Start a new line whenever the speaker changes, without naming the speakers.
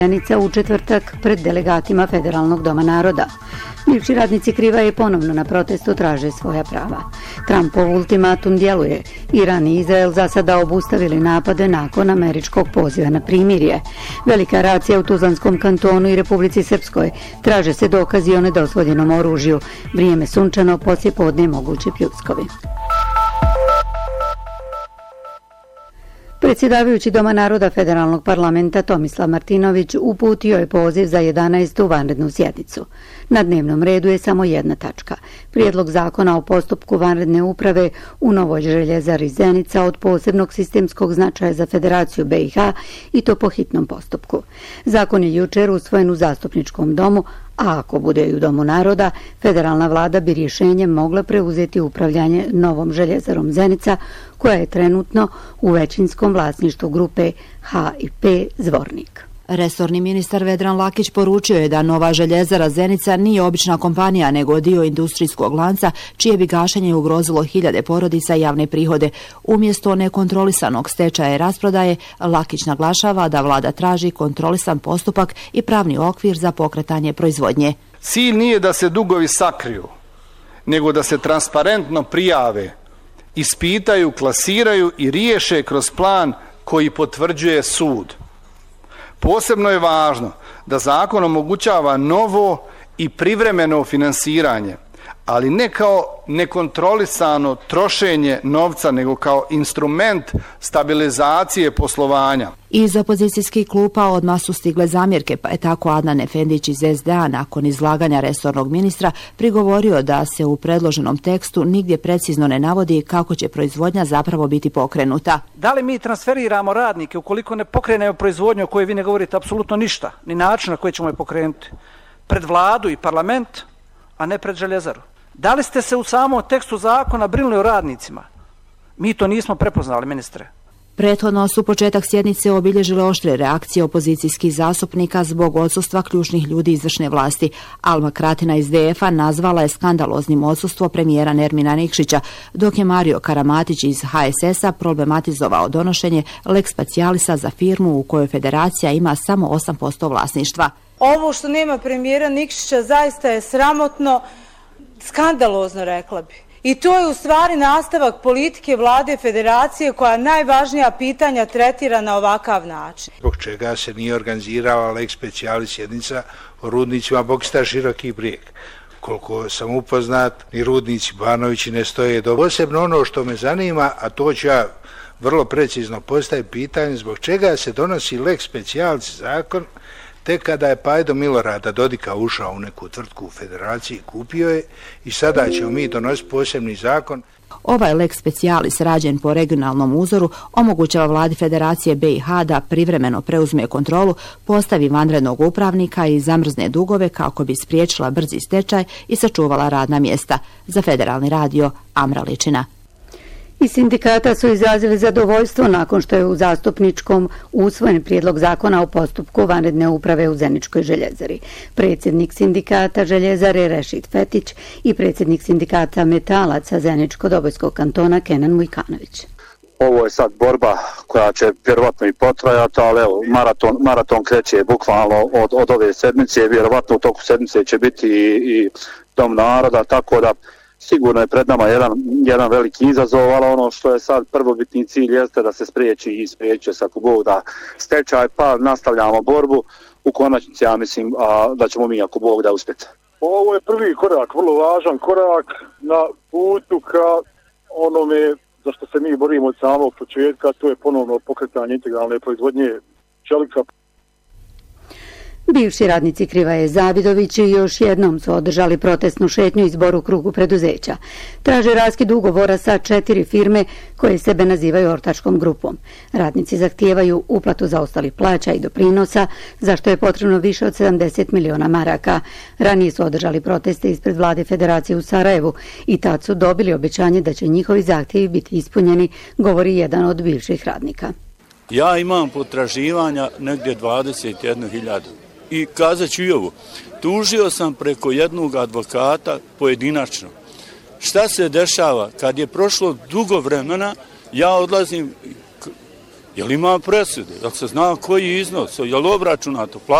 Zenica u četvrtak pred delegatima Federalnog doma naroda. Bivši radnici Krivaje ponovno na protestu traže svoja prava. Trumpov ultimatum djeluje. Iran i Izrael za sada obustavili napade nakon američkog poziva na primirje. Velika racija u Tuzlanskom kantonu i Republici Srpskoj. Traže se dokazi o nedozvoljenom oružju. Vrijeme sunčano, poslije podne mogući pljuskovi. Predsjedavajući Doma naroda Federalnog parlamenta Tomislav Martinović uputio je poziv za 11. vanrednu sjednicu. Na dnevnom redu je samo jedna tačka. Prijedlog zakona o postupku vanredne uprave u novoj željezari Zenica od posebnog sistemskog značaja za Federaciju BiH i to po hitnom postupku. Zakon je jučer usvojen u Zastupničkom domu, a ako bude i u Domu naroda, federalna vlada bi rješenjem mogla preuzeti upravljanje novom željezarom Zenica, koja je trenutno u većinskom vlasništvu grupe H&P Zvornik.
Resorni ministar Vedran Lakić poručio je da nova željezara Zenica nije obična kompanija, nego dio industrijskog lanca, čije bi gašenje ugrozilo hiljade porodica i javne prihode. Umjesto nekontrolisanog stečaja i rasprodaje, Lakić naglašava da vlada traži kontrolisan postupak i pravni okvir za pokretanje proizvodnje.
Cilj nije da se dugovi sakriju, nego da se transparentno prijave, ispitaju, klasiraju i riješe kroz plan koji potvrđuje sud. Posebno je važno da zakon omogućava novo i privremeno finansiranje, ali ne kao nekontrolisano trošenje novca, nego kao instrument stabilizacije poslovanja.
Iz opozicijskih klupa odmah su stigle zamjerke, pa je tako Adnan Efendić iz SDA nakon izlaganja resornog ministra prigovorio da se u predloženom tekstu nigdje precizno ne navodi kako će proizvodnja zapravo biti pokrenuta.
Da li mi transferiramo radnike ukoliko ne pokrenemo proizvodnju o kojoj vi ne govorite apsolutno ništa, ni način na koji ćemo je pokrenuti, pred vladu i parlament, a ne pred željezaru? Da li ste se u samom tekstu zakona brinuli o radnicima? Mi to nismo prepoznali, ministre.
Prethodno su početak sjednice obilježile oštre reakcije opozicijskih zastupnika zbog odsustva ključnih ljudi izvršne vlasti. Alma Kratina iz DF-a nazvala je skandaloznim odsustvo premijera Nermina Nikšića, dok je Mario Karamatić iz HSS-a problematizovao donošenje lex specialisa za firmu u kojoj federacija ima samo 8% vlasništva.
Ovo što nema premijera Nikšića zaista je sramotno, skandalozno, rekla bi. I to je u stvari nastavak politike vlade federacije koja najvažnija pitanja tretira na ovakav način.
Zbog čega se nije organizirala lex specialis sjednica o rudnicima Bokista Široki Brijeg. Koliko sam upoznat, ni rudnici Banovići ne stoje do. Posebno ono što me zanima, a to ću ja vrlo precizno postaviti pitanje, zbog čega se donosi lex specialis zakon tek kada je Pajdo Milorada Dodika ušao u neku tvrtku u federaciji, kupio je i sada ćemo mi donositi posebni zakon.
Ovaj lex specialis rađen po regionalnom uzoru omogućava vladi Federacije BiH da privremeno preuzme kontrolu, postavi vanrednog upravnika i zamrzne dugove kako bi spriječila brzi stečaj i sačuvala radna mjesta. Za Federalni radio, Amra Ličina.
Iz sindikata su izrazili zadovoljstvo nakon što je u Zastupničkom usvojen prijedlog zakona o postupku vanredne uprave u Zeničkoj željezari. Predsjednik sindikata željezare Rešid Fetić i predsjednik sindikata metalaca Zeničko-Dobojskog kantona Kenan Mujkanović.
Ovo je sad borba koja će vjerovatno i potrajati, ali evo, maraton kreće bukvalno od ove sedmice, vjerovatno u toku sedmice će biti i Dom naroda, tako da sigurno je pred nama jedan veliki izazov, ali ono što je sad prvobitni cilj jeste da se spriječi se ako Bog da stečaj, pa nastavljamo borbu. U konačnici ja mislim da ćemo mi ako Bog da uspjeti.
Ovo je prvi korak, vrlo važan korak na putu ka onome za što se mi borimo od samog početka, to je ponovno pokretanje integralne proizvodnje čelika.
Bivši radnici Krivaje Zavidović još jednom su održali protestnu šetnju izbor u krugu preduzeća. Traže raskid ugovora sa 4 firme koje sebe nazivaju ortačkom grupom. Radnici zahtijevaju uplatu zaostalih plaća i doprinosa, za što je potrebno više od 70 miliona maraka. Ranije su održali proteste ispred vlade Federacije u Sarajevu i tad su dobili obećanje da će njihovi zahtjevi biti ispunjeni, govori jedan od bivših radnika.
Ja imam potraživanja negdje 21.000. I kazat ću i ovo, tužio sam preko jednog advokata pojedinačno. Šta se dešava? Kad je prošlo dugo vremena, ja odlazim Jel ima presude? Jel se zna koji iznos? Jel obračunato?